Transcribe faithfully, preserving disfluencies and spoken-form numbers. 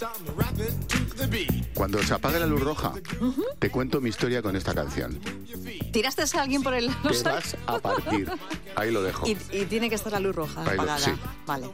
Cuando se apague la luz roja, uh-huh. te cuento mi historia con esta canción. ¿Tiraste a alguien por el...? Te vas a partir. Ahí lo dejo. Y, y tiene que estar la luz roja Ahí apagada. Lo, sí. Vale.